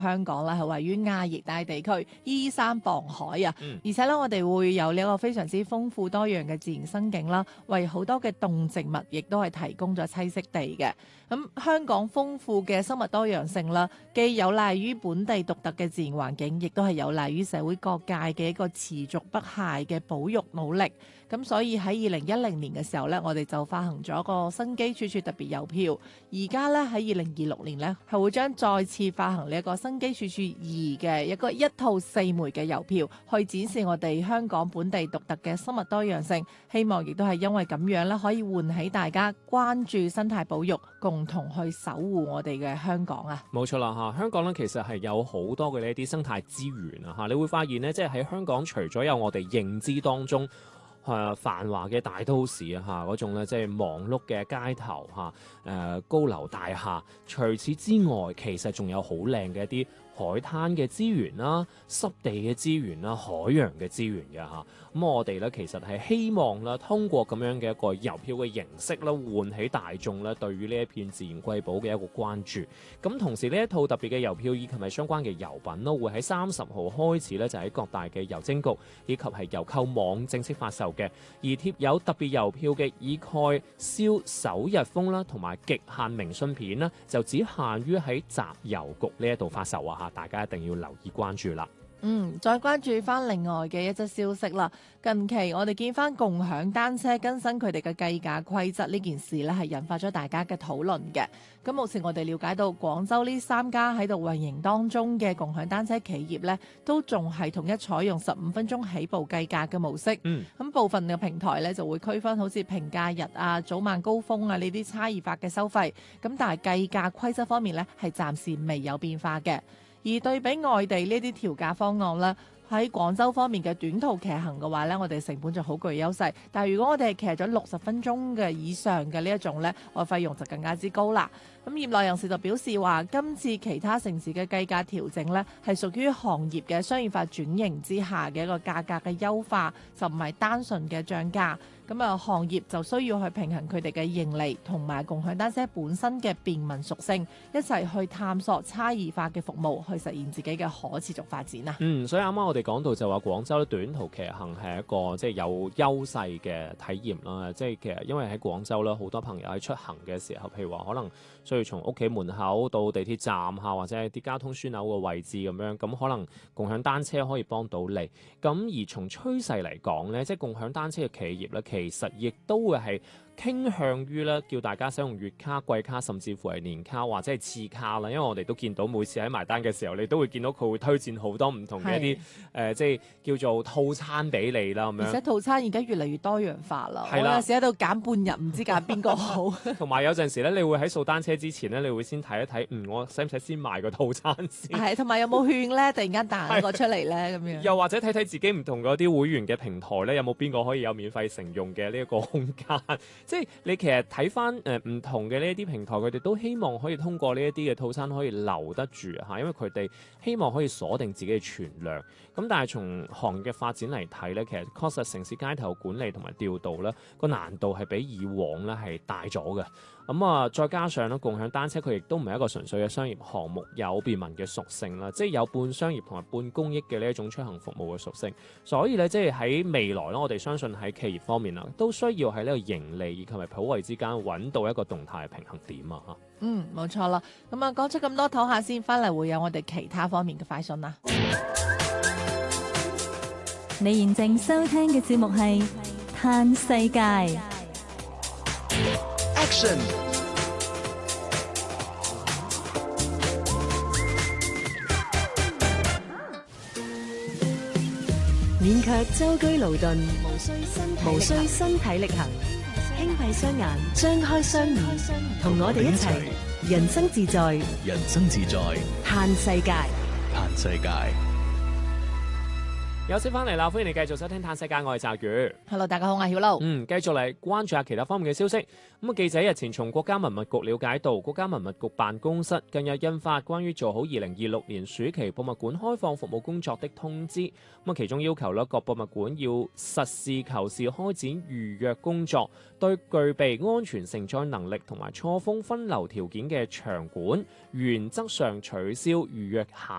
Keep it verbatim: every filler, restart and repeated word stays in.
香港啦係位於亞熱帶地區，依山傍海啊， 嗯、 而且咧我哋會有呢一個非常之豐富多樣嘅自然生境啦，為好多嘅動植物亦都係提供咗棲息地嘅。咁香港豐富嘅生物多樣性啦，既有賴於本地獨特嘅自然環境，亦都係有賴於社會各界嘅一個持續不懈嘅保育努力。咁所以喺二零一零年嘅時候呢，我哋就發行咗個新機處處特別郵票。而家呢，喺二零二六年呢，係會將再次發行呢一個新機處處二嘅一個一套四枚嘅郵票，去展示我哋香港本地獨特嘅生物多樣性。希望亦都係因為咁樣呢，可以喚起大家關注生態保育，共同去守護我哋嘅香港啊！ 冇錯啦嚇，香港呢其實係有好多嘅呢啲生態資源啊嚇，你會發現呢，即係喺香港除咗有我哋認知當中，係、啊、繁華嘅大都市啊嚇，嗰種咧即係忙碌嘅街頭嚇，誒、啊、高樓大廈。除此之外，其實仲有好靚嘅一啲海灘嘅資源啦、濕地嘅資源啦、海洋嘅資源嘅嚇。咁我哋咧其實係希望啦，通過咁樣嘅一個郵票嘅形式啦，喚起大眾咧對於呢一片自然瑰寶嘅一個關注。咁同時呢一套特別嘅郵票以及係相關嘅郵品咯，會喺三十號開始咧就喺各大嘅郵政局以及係郵購網正式發售嘅。而貼有特別郵票嘅以蓋燒首日封啦，同埋極限明信片啦，就只限於喺集郵局呢一度發售啊！嚇，大家一定要留意關注啦。 嗯，再關注翻另外嘅一則消息啦。近期我哋見翻共享單車更新佢哋嘅計價規則呢件事呢，係引發咗大家嘅討論嘅。咁目前我哋了解到廣州呢三家喺度運營當中嘅共享單車企業呢，都仲係統一採用十五分鐘起步計價嘅模式。 嗯， 咁部分嘅平台呢，就會區分好似平價日啊、早晚高峰啊呢啲差異化嘅收費。咁但係計價規則方面呢，係暫時未有變化嘅。而對比外地呢啲調價方案咧，喺廣州方面嘅短途騎行嘅話咧，我哋成本就好具優勢。但係如果我哋係騎咗六十分鐘嘅以上嘅呢一種咧，我費用就更加之高啦。咁業內人士就表示話，今次其他城市嘅計價調整咧，係屬於行業嘅商業化轉型之下嘅一個價格嘅優化，就唔係單純嘅漲價。咁啊，行業就需要去平衡佢哋嘅盈利同埋共享單車本身嘅便民屬性，一齊去探索差異化嘅服務，去實現自己嘅可持續發展啊！ 嗯，所以啱啱我哋講到就話廣州咧短途騎行係一個即係有優勢嘅體驗啦。即係其實因為喺廣州咧，好多朋友喺出行嘅時候，譬如話可能需要從屋企門口到地鐵站嚇，或者係啲交通樞紐嘅位置咁樣，咁可能共享單車可以幫到你。咁而從趨勢嚟講咧，即係共享單車嘅企業咧，其實亦都會係傾向於咧，叫大家使用月卡、季卡，甚至乎係年卡或者係次卡啦。因為我哋都見到每次喺埋單嘅時候，你都會見到佢會推薦好多唔同嘅一啲誒、呃，即係叫做套餐俾你啦咁樣。 而且套餐而家越嚟越多樣化啦。 係啦， 我有時喺度揀半日，唔知揀邊個好。 同埋有陣時咧，你會喺掃單車之前咧，你會先睇一睇，嗯，我使唔使先買個套餐先？ 係，同埋有冇券咧？突然間彈一個出嚟咧，咁樣。 又或者睇睇自己唔同嗰啲會員嘅平台咧，有冇邊個可以有免費乘用嘅呢一個空間？即係你其實睇翻誒唔同嘅呢一啲平台，佢哋都希望可以通過呢一啲嘅套餐可以留得住嚇，因為佢哋希望可以鎖定自己嘅存量。咁但係從行業嘅發展嚟睇咧，其實確實城市街頭管理同埋調度咧個難度係比以往咧係大咗嘅。咁啊，再加上咧共享單車佢亦都唔係一個純粹嘅商業項目，有便民嘅屬性啦，即係有半商業同埋半公益嘅呢一種出行服務嘅屬性。所以咧，即係喺未來咧，我哋相信喺企業方面啦，都需要喺呢個盈利以及係普惠之間揾到一個動態嘅平衡點啊！嚇， 嗯，冇錯啦。咁啊，講出咁多，唞下先，翻嚟會有我哋其他方面嘅快訊啦。 你現正收聽嘅節目係《嘆世界》。 Action！ 免卻舟車勞頓，無需身無需身體力行，輕閉雙眼，張開雙耳，同我哋一齊人生自在， 人生自在， 嘆世界， 嘆世界。 休息翻嚟啦，歡迎你繼續收聽《嘆世界》，我係澤宇。 Hello， 大家好，我係曉露。 嗯，繼續嚟關注下其他方面嘅消息。咁啊，記者日前從國家文物局了解到，國家文物局辦公室近日印發關於做好二零二六年暑期博物館開放服務工作的通知。咁啊，其中要求咧，各博物館要實事求是開展預約工作，對具備安全承載能力同埋錯峰分流條件嘅場館，原則上取消預約限